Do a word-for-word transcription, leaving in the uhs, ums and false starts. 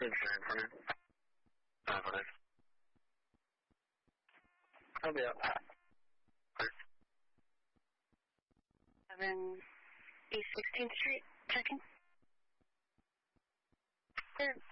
I'll be up. seven East sixteenth Street, checking. Sir,